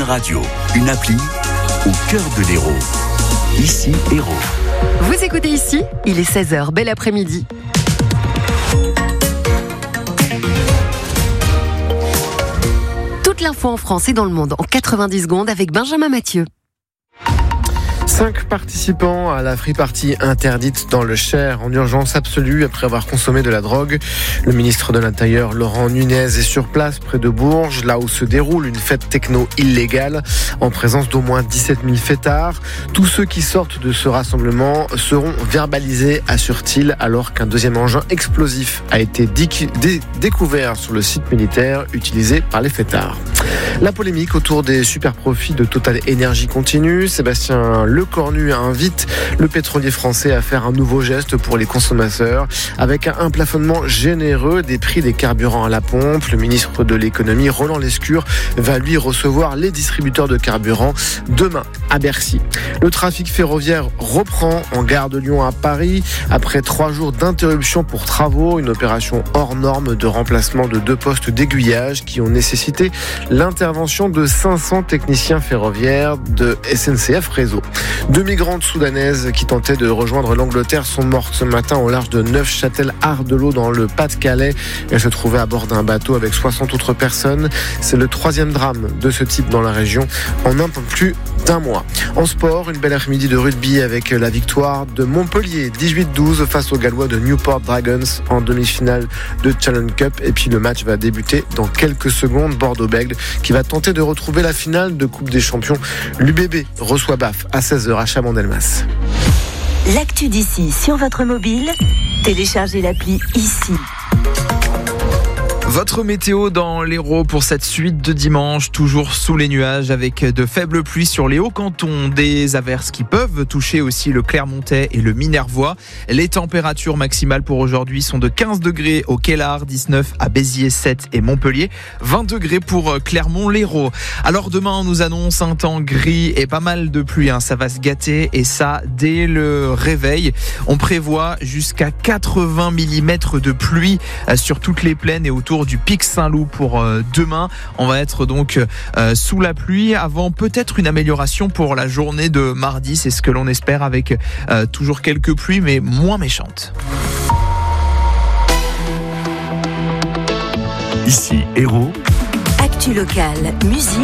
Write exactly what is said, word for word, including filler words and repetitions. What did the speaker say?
Une radio, une appli au cœur de l'Hérault. Ici, Hérault. Vous écoutez Ici, il est seize heures, bel après-midi. Toute l'info en France et dans le monde en quatre-vingt-dix secondes avec Benjamin Mathieu. Cinq participants à la free party interdite dans le Cher en urgence absolue après avoir consommé de la drogue. Le ministre de l'Intérieur, Laurent Nunez, est sur place près de Bourges, là où se déroule une fête techno illégale, en présence d'au moins dix-sept mille fêtards. Tous ceux qui sortent de ce rassemblement seront verbalisés, assure-t-il, alors qu'un deuxième engin explosif a été dé- dé- découvert sur le site militaire utilisé par les fêtards. La polémique autour des super profits de Total Énergie continue. Sébastien Lecornu invite le pétrolier français à faire un nouveau geste pour les consommateurs avec un plafonnement généreux des prix des carburants à la pompe. Le ministre de l'économie, Roland Lescure, va lui recevoir les distributeurs de carburant demain à Bercy. Le trafic ferroviaire reprend en gare de Lyon à Paris après trois jours d'interruption pour travaux, une opération hors norme de remplacement de deux postes d'aiguillage qui ont nécessité l'intervention de cinq cents techniciens ferroviaires de S N C F Réseau. Deux migrantes soudanaises qui tentaient de rejoindre l'Angleterre sont mortes ce matin au large de Neufchâtel-Ardelot dans le Pas-de-Calais. Elles se trouvaient à bord d'un bateau avec soixante autres personnes. C'est le troisième drame de ce type dans la région en un peu plus d'un mois. En sport, une belle après-midi de rugby avec la victoire de Montpellier dix-huit douze face aux Gallois de Newport Dragons en demi-finale de Challenge Cup. Et puis le match va débuter dans quelques secondes. Bordeaux-Bègles qui va tenter de retrouver la finale de Coupe des Champions. L'U B B reçoit B A F à seize heures à Chabandelmas. L'actu d'ici sur votre mobile, téléchargez l'appli Ici. Votre météo dans l'Hérault pour cette suite de dimanche, toujours sous les nuages avec de faibles pluies sur les hauts cantons, des averses qui peuvent toucher aussi le Clermontais et le Minervois. Les températures maximales pour aujourd'hui sont de quinze degrés au Quellard, dix-neuf à Béziers, sept et Montpellier, vingt degrés pour Clermont-Lérault. Alors demain on nous annonce un temps gris et pas mal de pluie, hein. Ça va se gâter et ça dès le réveil. On prévoit jusqu'à quatre-vingts millimètres de pluie sur toutes les plaines et autour du Pic Saint-Loup pour euh, demain. On va être donc euh, sous la pluie avant peut-être une amélioration pour la journée de mardi. C'est ce que l'on espère avec euh, toujours quelques pluies mais moins méchantes. Ici, Hérault. Actu locale, musique.